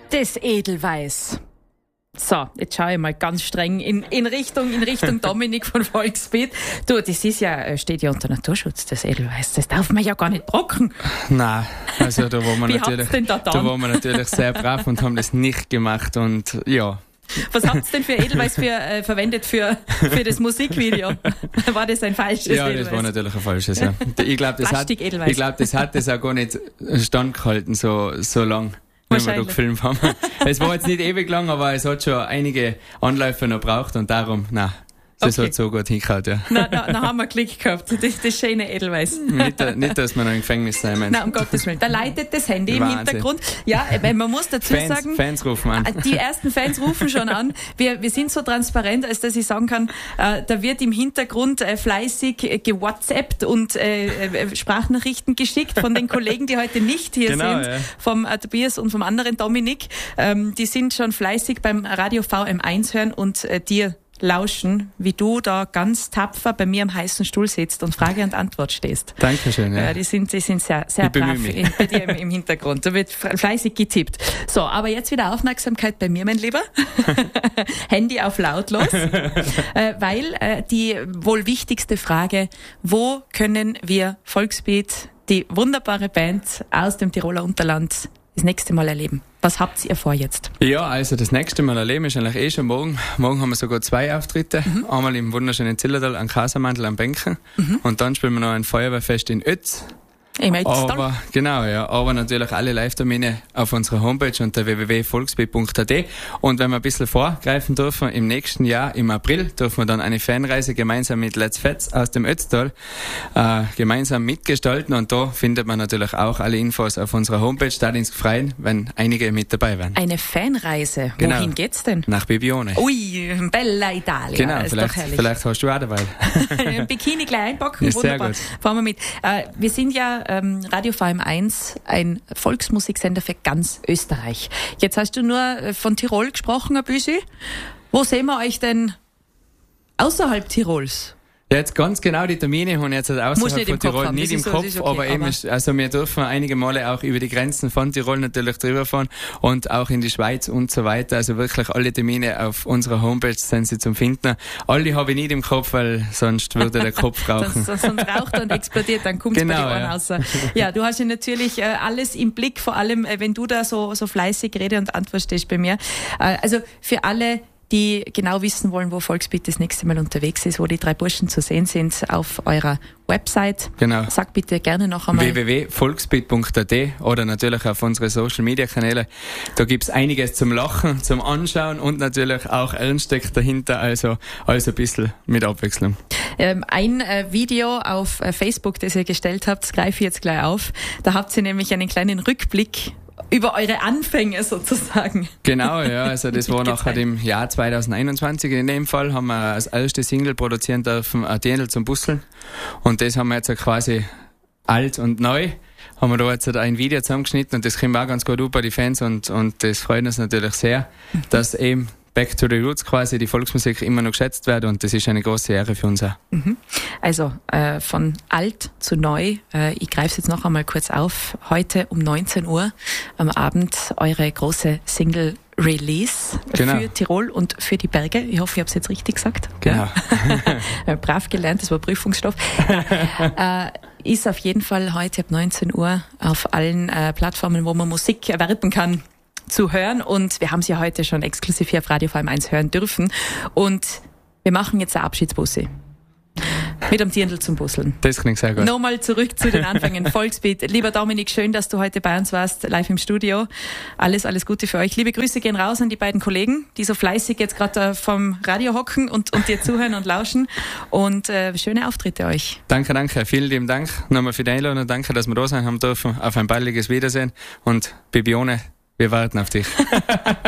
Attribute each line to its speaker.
Speaker 1: Das Edelweiß. So, jetzt schaue ich mal ganz streng in Richtung Dominik von Volksbeat. Du, das ist ja, steht ja unter Naturschutz, das Edelweiß. Das darf man ja gar nicht brocken.
Speaker 2: Nein, also da waren wir
Speaker 1: wir
Speaker 2: natürlich sehr brav und haben das nicht gemacht und ja.
Speaker 1: Was habt ihr denn für Edelweiß verwendet für das Musikvideo? War das ein falsches Edelweiß?
Speaker 2: Ja, das war natürlich ein falsches, ja. Ich glaube, das hat das auch gar nicht standgehalten, so lang. Wenn wir da gefilmt haben. Es war jetzt nicht ewig lang, aber es hat schon einige Anläufe noch gebraucht und darum, das hat so gut hingehauen, ja.
Speaker 1: Na haben wir Glück gehabt. Das schöne Edelweiß.
Speaker 2: Nicht, dass wir noch im Gefängnis sein müssen.
Speaker 1: Nein, um Gottes Willen. Da leitet das Handy im Hintergrund. Ja, man muss dazu sagen.
Speaker 2: Fans rufen an.
Speaker 1: Die ersten Fans rufen schon an. Wir sind so transparent, als dass ich sagen kann, da wird im Hintergrund fleißig gewhatsappt und Sprachnachrichten geschickt von den Kollegen, die heute nicht hier sind. Ja. Vom Tobias und vom anderen Dominik. Die sind schon fleißig beim Radio VM1 hören und dir lauschen, wie du da ganz tapfer bei mir am heißen Stuhl sitzt und Frage und Antwort stehst.
Speaker 2: Dankeschön. Ja.
Speaker 1: Die sind sehr, sehr brav bei dir im Hintergrund. Da wird fleißig getippt. So, aber jetzt wieder Aufmerksamkeit bei mir, mein Lieber. Handy auf lautlos. Weil die wohl wichtigste Frage, wo können wir Volksbeat, die wunderbare Band aus dem Tiroler Unterland, das nächste Mal erleben? Was habt ihr vor jetzt?
Speaker 2: Ja, also das nächste Mal erleben ist eigentlich schon morgen. Morgen haben wir sogar 2 Auftritte. Einmal im wunderschönen Zillertal an Kasermantel am Bänken. Und dann spielen wir noch ein Feuerwehrfest in Ötz. Aber natürlich alle Live-Termine auf unserer Homepage unter www.volksbeat.at. Und wenn wir ein bisschen vorgreifen dürfen, im nächsten Jahr, im April, dürfen wir dann eine Fanreise gemeinsam mit Let's Fets aus dem Ötztal gemeinsam mitgestalten. Und da findet man natürlich auch alle Infos auf unserer Homepage, da ins Freien, wenn einige mit dabei wären.
Speaker 1: Eine Fanreise?
Speaker 2: Genau.
Speaker 1: Wohin geht's denn?
Speaker 2: Nach Bibione.
Speaker 1: Ui, Bella Italia.
Speaker 2: Genau, vielleicht hast du auch dabei.
Speaker 1: Ein Bikini gleich einpacken,
Speaker 2: ist
Speaker 1: wunderbar.
Speaker 2: Sehr gut.
Speaker 1: Fahren wir mit. Wir sind ja Radio VM1, ein Volksmusiksender für ganz Österreich. Jetzt hast du nur von Tirol gesprochen ein bisschen. Wo sehen wir euch denn außerhalb Tirols?
Speaker 2: Ja, jetzt ganz genau die Termine haben jetzt außerhalb von Tirol nicht im Kopf, okay, aber eben, also wir dürfen einige Male auch über die Grenzen von Tirol natürlich drüber fahren und auch in die Schweiz und so weiter. Also wirklich alle Termine auf unserer Homepage sind sie zum Finden. Alle habe ich nicht im Kopf, weil sonst würde der Kopf rauchen.
Speaker 1: sonst raucht und explodiert, dann kommt es bei den Ohren raus. Ja, du hast ja natürlich alles im Blick, vor allem wenn du da so fleißig Rede und Antwort stehst bei mir. Also für alle, die genau wissen wollen, wo Volksbeat das nächste Mal unterwegs ist, wo die 3 Burschen zu sehen sind, auf eurer Website.
Speaker 2: Genau.
Speaker 1: Sag bitte gerne noch einmal.
Speaker 2: www.volksbeat.at oder natürlich auf unsere Social-Media-Kanäle. Da gibt's einiges zum Lachen, zum Anschauen und natürlich auch Ernst steckt dahinter, also alles ein bisschen mit Abwechslung.
Speaker 1: Ein Video auf Facebook, das ihr gestellt habt, greife ich jetzt gleich auf. Da habt ihr nämlich einen kleinen Rückblick über eure Anfänge sozusagen.
Speaker 2: Genau, ja, also das war nachher im Jahr 2021. In dem Fall haben wir als erste Single produzieren dürfen, ein Dirndl zum Busseln. Und das haben wir jetzt quasi alt und neu. Haben wir da jetzt ein Video zusammengeschnitten und das kommt auch ganz gut bei die Fans und das freut uns natürlich sehr, dass eben Back to the Roots quasi die Volksmusik immer noch geschätzt wird und das ist eine große Ehre für uns auch.
Speaker 1: Also von alt zu neu, ich greife es jetzt noch einmal kurz auf. Heute um 19 Uhr am Abend eure große Single Release für Tirol und für die Berge. Ich hoffe, ich habe es jetzt richtig gesagt.
Speaker 2: Genau.
Speaker 1: Ja. Brav gelernt, das war Prüfungsstoff. Ist auf jeden Fall heute ab 19 Uhr auf allen Plattformen, wo man Musik erwerben kann, zu hören und wir haben sie heute schon exklusiv hier auf Radio VM1 hören dürfen und wir machen jetzt eine Abschiedsbusse. Mit einem Dirndl zum Busseln.
Speaker 2: Das klingt sehr gut.
Speaker 1: Nochmal zurück zu den Anfängen. Volksbeat. Lieber Dominik, schön, dass du heute bei uns warst, live im Studio. Alles Gute für euch. Liebe Grüße gehen raus an die beiden Kollegen, die so fleißig jetzt gerade vom Radio hocken und dir zuhören und lauschen. Und schöne Auftritte euch.
Speaker 2: Danke. Vielen lieben Dank nochmal für die Einladung und danke, dass wir da sein haben dürfen. Auf ein baldiges Wiedersehen und Bibione, wir warten auf dich.